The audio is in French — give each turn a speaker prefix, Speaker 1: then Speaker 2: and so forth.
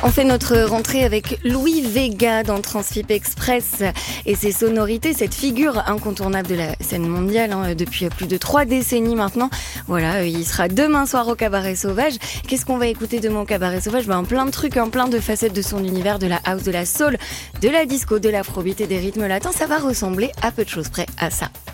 Speaker 1: On fait notre rentrée avec Louis Vega dans Transfip Express et ses sonorités, cette figure incontournable de la scène mondiale depuis plus de 3 décennies maintenant. Voilà, il sera demain soir au Cabaret Sauvage. Qu'est-ce qu'on va écouter demain au Cabaret Sauvage ? Plein de trucs, plein de facettes de son univers, de la house, de la soul, de la disco, de l'afrobeat et des rythmes latins. Ça va ressembler à peu de choses près à ça.